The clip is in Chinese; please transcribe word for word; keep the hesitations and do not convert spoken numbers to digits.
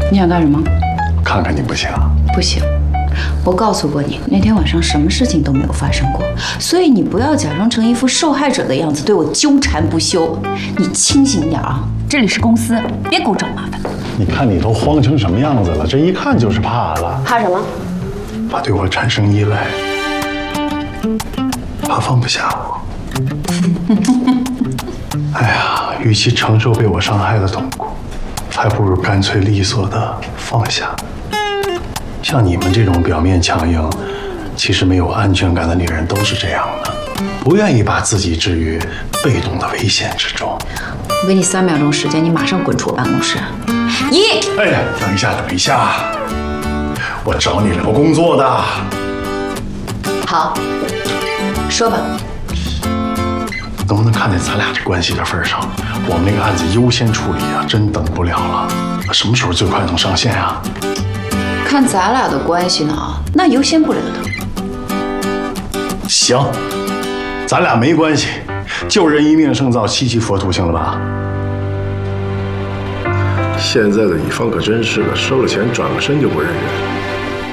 你想干什么？ 看看你不行。 不行，我告诉过你，那天晚上什么事情都没有发生过，所以你不要假装成一副受害者的样子对我纠缠不休。你清醒点啊！这里是公司，别给我找麻烦。 你看你都慌成什么样子了，这一看就是怕了。 怕什么？ 怕对我产生依赖，怕放不下我。哎呀，与其承受被我伤害的痛苦，还不如干脆利索的放下。像你们这种表面强硬，其实没有安全感的女人都是这样的，不愿意把自己置于被动的危险之中。 我给你三秒钟时间，你马上滚出我办公室。一， 哎呀，等一下，等一下，我找你聊工作的。 好，说吧。 能不能看在咱俩这关系的份上，我们那个案子优先处理啊？真等不了了，什么时候最快能上线啊？ 看咱俩的关系呢，那优先不了的。 行，咱俩没关系，救人一命胜造七级佛图，行了吧？ 现在的乙方可真是的，收了钱转个身就不认人。